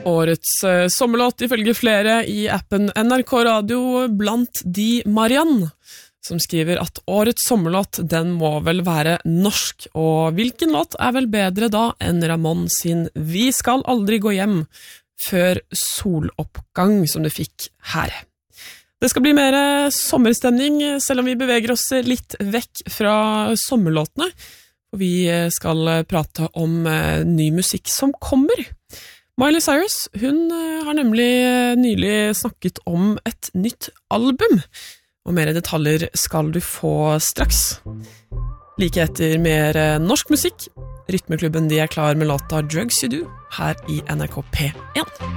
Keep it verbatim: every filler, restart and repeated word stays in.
Årets eh, sommerlåt ifølge flere i appen N R K Radio blant de Marianne, som skriver at årets sommerlåt, den må vel være norsk, og hvilken låt er vel bedre da enn Ramón sin Vi skal aldri gå hjem før soloppgang, som det fikk her. Det skal bli mer sommerstemning, selv om vi beveger oss litt vekk fra sommerlåtene, og vi skal prate om ny musikk som kommer. Miley Cyrus, hun har nemlig nylig snakket om et nytt album, og mer detaljer skal du få straks. Like etter mer norsk musikk, Rytmeklubben de er klar med låta Drugs You Do, her i N R K P en.